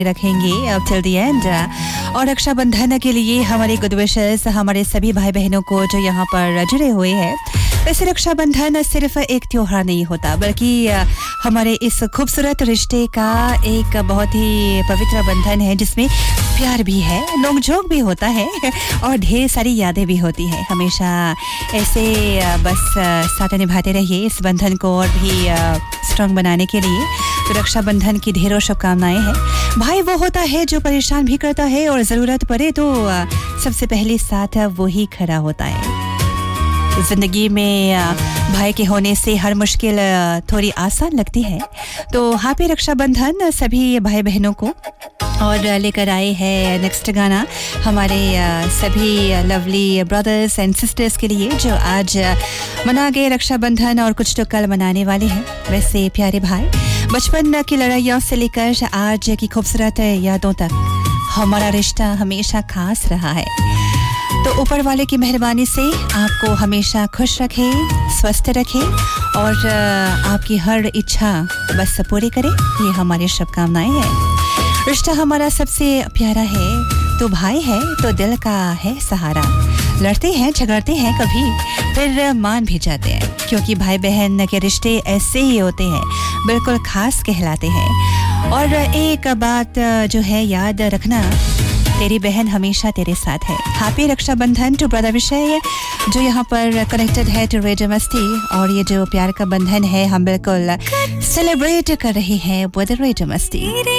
रखेंगे अब till the end. और रक्षाबंधन के लिए हमारे गुड विशेस हमारे सभी भाई बहनों को जो यहाँ पर जुड़े हुए हैं। वैसे रक्षाबंधन सिर्फ एक त्योहार नहीं होता बल्कि हमारे इस खूबसूरत रिश्ते का एक बहुत ही पवित्र बंधन है जिसमें प्यार भी है, नोक-झोंक भी होता है और ढेर सारी यादें भी होती हैं। हमेशा ऐसे बस साथ निभाते रहिए इस बंधन को और भी स्ट्रॉन्ग बनाने के लिए। तो रक्षाबंधन की ढेरों शुभकामनाएं हैं। भाई वो होता है जो परेशान भी करता है और ज़रूरत पड़े तो सबसे पहले साथ वो ही खड़ा होता है। जिंदगी में भाई के होने से हर मुश्किल थोड़ी आसान लगती है। तो हैप्पी रक्षाबंधन सभी भाई बहनों को। और लेकर आए हैं नेक्स्ट गाना हमारे सभी लवली ब्रदर्स एंड सिस्टर्स के लिए जो आज मना गए रक्षाबंधन और कुछ तो कल मनाने वाले हैं। वैसे प्यारे भाई, बचपन की लड़ाइयों से लेकर आज की खूबसूरत यादों तक हमारा रिश्ता हमेशा खास रहा है। तो ऊपर वाले की मेहरबानी से आपको हमेशा खुश रखे, स्वस्थ रखे और आपकी हर इच्छा बस पूरी करे, ये हमारी शुभकामनाएं हैं। रिश्ता हमारा सबसे प्यारा है तो भाई है तो दिल का है सहारा। लड़ते हैं झगड़ते हैं कभी फिर मान भी जाते हैं क्योंकि भाई बहन के रिश्ते ऐसे ही होते हैं, बिल्कुल खास कहलाते हैं। और एक बात जो है याद रखना, तेरी बहन हमेशा तेरे साथ है। हैप्पी रक्षाबंधन टू ब्रदर विषय जो यहाँ पर कनेक्टेड है टू रेडियो मस्ती। और ये जो प्यार का बंधन है हम बिल्कुल सेलिब्रेट कर रहे हैं विद रेडियो मस्ती।